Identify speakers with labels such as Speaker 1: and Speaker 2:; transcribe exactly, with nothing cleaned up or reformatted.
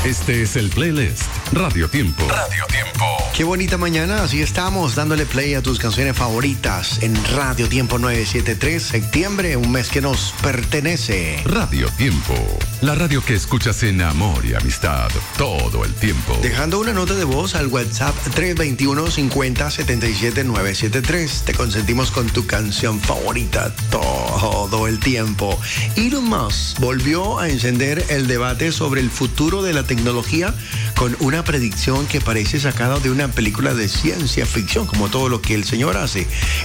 Speaker 1: Este es el playlist Radio Tiempo. Radio Tiempo.
Speaker 2: Qué bonita mañana, así estamos, dándole play a tus canciones favoritas en Radio Tiempo novecientos setenta y tres, septiembre, un mes que nos pertenece.
Speaker 1: Radio Tiempo, la radio que escuchas en amor y amistad todo el tiempo.
Speaker 2: Dejando una nota de voz al WhatsApp tres dos uno, cincuenta, setenta y siete, novecientos setenta y tres. Te consentimos con tu canción favorita todo el tiempo. Elon Musk volvió a encender el debate sobre el futuro de la tecnología con una predicción que parece sacada de una película de ciencia ficción, como todo lo que el señor hace.